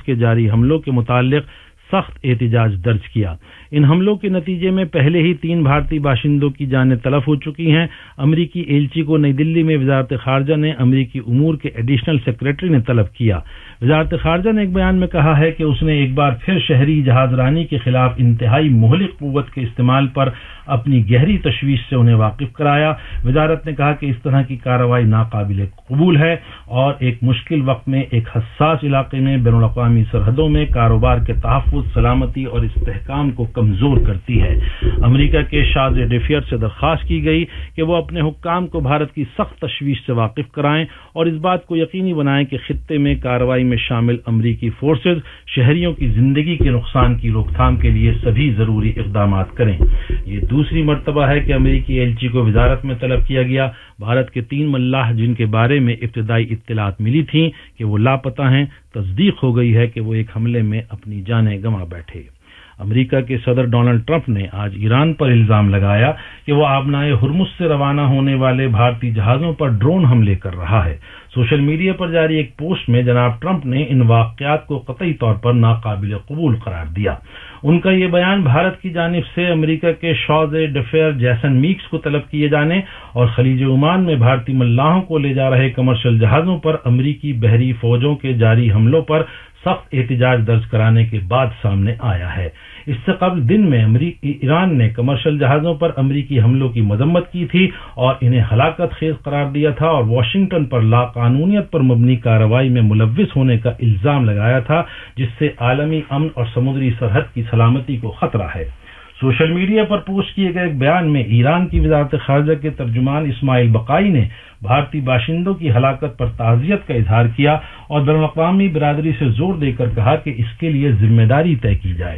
کے جاری حملوں کے متعلق سخت احتجاج درج کیا۔ ان حملوں کے نتیجے میں پہلے ہی 3 بھارتی باشندوں کی جانیں تلف ہو چکی ہیں۔ امریکی ایلچی کو نئی دلی میں وزارت خارجہ نے امریکی امور کے ایڈیشنل سیکریٹری نے طلب کیا۔ وزارت خارجہ نے ایک بیان میں کہا ہے کہ اس نے ایک بار پھر شہری جہاز رانی کے خلاف انتہائی مہلک قوت کے استعمال پر اپنی گہری تشویش سے انہیں واقف کرایا۔ وزارت نے کہا کہ اس طرح کی کارروائی ناقابل قبول ہے اور ایک مشکل وقت میں ایک حساس علاقے میں بین الاقوامی سرحدوں میں کاروبار کے تحفظ، سلامتی اور استحکام کو کمزور کرتی ہے۔ امریکہ کے شاذ ڈیفیئر سے درخواست کی گئی کہ وہ اپنے حکام کو بھارت کی سخت تشویش سے واقف کرائیں اور اس بات کو یقینی بنائیں کہ خطے میں کارروائی میں شامل امریکی فورسز شہریوں کی زندگی کے نقصان کی روک تھام کے لیے سبھی ضروری اقدامات کریں۔ یہ دوسری مرتبہ ہے کہ امریکی ایلچی کو وزارت میں طلب کیا گیا۔ بھارت کے 3 ملاح جن کے بارے میں ابتدائی اطلاعات ملی تھیں کہ وہ لاپتہ ہیں، تصدیق ہو گئی ہے کہ وہ ایک حملے میں اپنی جانیں گنوا بیٹھے۔ امریکہ کے صدر ڈونلڈ ٹرمپ نے آج ایران پر الزام لگایا کہ وہ آبنائے ہرمز سے روانہ ہونے والے بھارتی جہازوں پر ڈرون حملے کر رہا ہے۔ سوشل میڈیا پر جاری ایک پوسٹ میں جناب ٹرمپ نے ان واقعات کو قطعی طور پر ناقابل قبول قرار دیا۔ ان کا یہ بیان بھارت کی جانب سے امریکہ کے شاذ ڈیفیئر جیسن میکس کو طلب کیے جانے اور خلیج عمان میں بھارتی ملاحوں کو لے جا رہے کمرشل جہازوں پر امریکی بحری فوجوں کے جاری حملوں پر سخت احتجاج درج کرانے کے بعد سامنے آیا ہے۔ اس سے قبل دن میں ایران نے کمرشل جہازوں پر امریکی حملوں کی مذمت کی تھی اور انہیں ہلاکت خیز قرار دیا تھا اور واشنگٹن پر لاقانونیت پر مبنی کارروائی میں ملوث ہونے کا الزام لگایا تھا، جس سے عالمی امن اور سمندری سرحد کی سلامتی کو خطرہ ہے۔ سوشل میڈیا پر پوسٹ کیے گئے ایک بیان میں ایران کی وزارت خارجہ کے ترجمان اسماعیل بقائی نے بھارتی باشندوں کی ہلاکت پر تعزیت کا اظہار کیا اور بین الاقوامی برادری سے زور دے کر کہا کہ اس کے لیے ذمہ داری طے کی جائے۔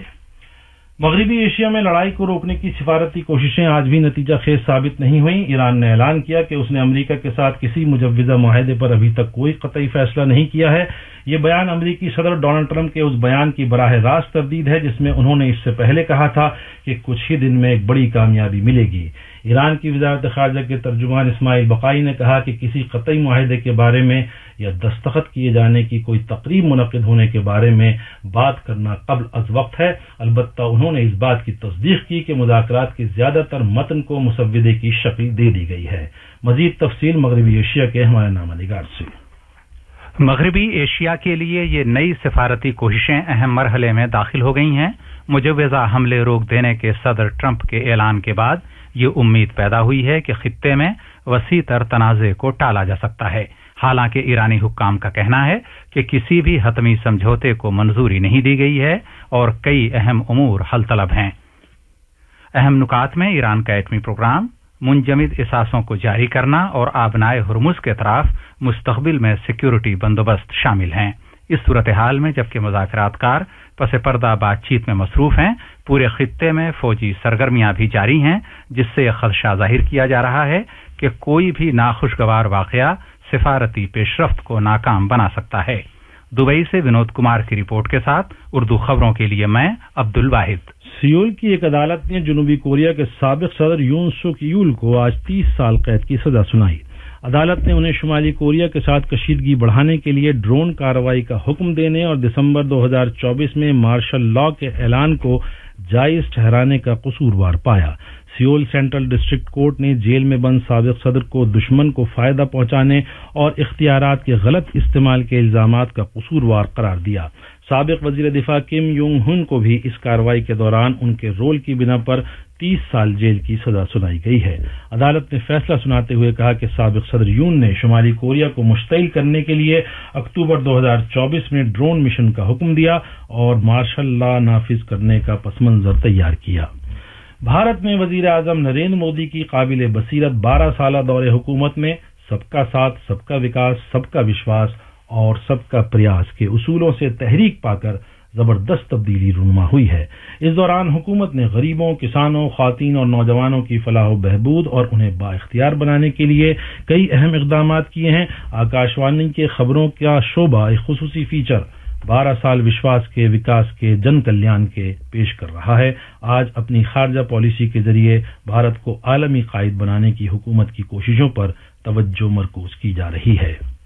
مغربی ایشیا میں لڑائی کو روکنے کی سفارتی کوششیں آج بھی نتیجہ خیز ثابت نہیں ہوئیں۔ ایران نے اعلان کیا کہ اس نے امریکہ کے ساتھ کسی مجوزہ معاہدے پر ابھی تک کوئی قطعی فیصلہ نہیں کیا ہے۔ یہ بیان امریکی صدر ڈونلڈ ٹرمپ کے اس بیان کی براہ راست تردید ہے جس میں انہوں نے اس سے پہلے کہا تھا کہ کچھ ہی دن میں ایک بڑی کامیابی ملے گی۔ ایران کی وزارت خارجہ کے ترجمان اسماعیل بقائی نے کہا کہ کسی قطعی معاہدے کے بارے میں یا دستخط کیے جانے کی کوئی تقریب منعقد ہونے کے بارے میں بات کرنا قبل از وقت ہے۔ البتہ انہوں نے اس بات کی تصدیق کی کہ مذاکرات کے زیادہ تر متن کو مسودے کی شکل دے دی گئی ہے۔ مزید تفصیل مغربی ایشیا کے ہمارے نامہ نگار سے۔ مغربی ایشیا کے لیے یہ نئی سفارتی کوششیں اہم مرحلے میں داخل ہو گئی ہیں۔ مجوزہ حملے روک دینے کے صدر ٹرمپ کے اعلان کے بعد یہ امید پیدا ہوئی ہے کہ خطے میں وسیع تر تنازع کو ٹالا جا سکتا ہے۔ حالانکہ ایرانی حکام کا کہنا ہے کہ کسی بھی حتمی سمجھوتے کو منظوری نہیں دی گئی ہے اور کئی اہم امور حل طلب ہیں۔ اہم نکات میں ایران کا ایٹمی پروگرام، منجمد اثاثوں کو جاری کرنا اور آبنائے ہرمز کے اطراف مستقبل میں سیکیورٹی بندوبست شامل ہیں۔ اس صورتحال میں جبکہ مذاکرات کار پس پردہ بات چیت میں مصروف ہیں، پورے خطے میں فوجی سرگرمیاں بھی جاری ہیں، جس سے یہ خدشہ ظاہر کیا جا رہا ہے کہ کوئی بھی ناخوشگوار واقعہ سفارتی پیش رفت کو ناکام بنا سکتا ہے۔ دبئی سے ونود کمار کی رپورٹ کے ساتھ اردو خبروں کے لیے میں عبد الواحد۔ سیول کی ایک عدالت نے جنوبی کوریا کے سابق صدر یون سک یول کو آج 30 سال قید کی سزا سنائی۔ عدالت نے انہیں شمالی کوریا کے ساتھ کشیدگی بڑھانے کے لیے ڈرون کارروائی کا حکم دینے اور دسمبر 2024 میں مارشل لاء کے اعلان کو جائز ٹھہرانے کا قصوروار پایا۔ سیول سینٹرل ڈسٹرکٹ کورٹ نے جیل میں بند سابق صدر کو دشمن کو فائدہ پہنچانے اور اختیارات کے غلط استعمال کے الزامات کا قصوروار قرار دیا۔ سابق وزیر دفاع کم یونگ ہن کو بھی اس کارروائی کے دوران ان کے رول کی بنا پر 30 سال جیل کی سزا سنائی گئی ہے۔ عدالت نے فیصلہ سناتے ہوئے کہا کہ سابق صدر یون نے شمالی کوریا کو مشتعل کرنے کے لیے اکتوبر 2024 میں ڈرون مشن کا حکم دیا اور مارشل لاء نافذ کرنے کا پس منظر تیار کیا۔ بھارت میں وزیر اعظم نریندر مودی کی قابل بصیرت 12 سالہ دور حکومت میں سب کا ساتھ، سب کا وکاس، سب کا وشواس اور سب کا پریاس کے اصولوں سے تحریک پا کر زبردست تبدیلی رونما ہوئی ہے۔ اس دوران حکومت نے غریبوں، کسانوں، خواتین اور نوجوانوں کی فلاح و بہبود اور انہیں بااختیار بنانے کے لیے کئی اہم اقدامات کیے ہیں۔ آکاشوانی کے خبروں کا شعبہ ایک خصوصی فیچر 12 سال وشواس کے، وکاس کے، جن کلیان کے پیش کر رہا ہے۔ آج اپنی خارجہ پالیسی کے ذریعے بھارت کو عالمی قائد بنانے کی حکومت کی کوششوں پر توجہ مرکوز کی جا رہی ہے۔